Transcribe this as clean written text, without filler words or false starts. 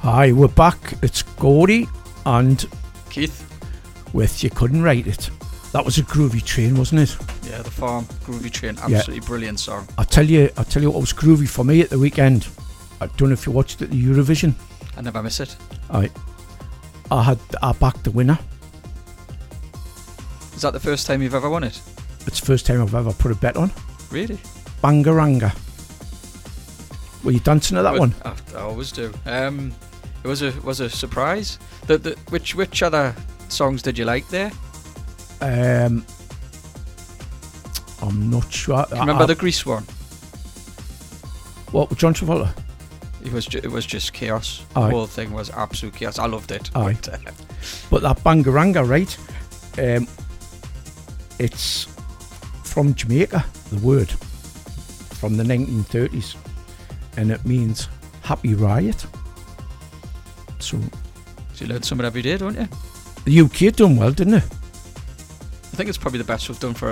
Hi, we're back. It's Gordy and Keith. with You Couldn't Write It. That was a groovy train, wasn't it? Yeah, The Farm, Groovy Train, absolutely brilliant song. I'll tell you what was groovy for me at the weekend. I don't know if you watched it, the Eurovision. I never miss it. I backed the winner. Is that the first time you've ever won it? It's the first time I've ever put a bet on. Really? Bangaranga. Were you dancing to that one? I always do. It was a surprise. Which other songs did you like there? I'm not sure. Remember the Grease one? What, with John Travolta? It was just chaos. Aye. The whole thing was absolute chaos. I loved it. Aye. But that Bangaranga, right? It's from Jamaica, the word, from the 1930s, and it means happy riot. So you learn something every day, don't you? the UK done well, didn't it? I think it's probably the best we've done for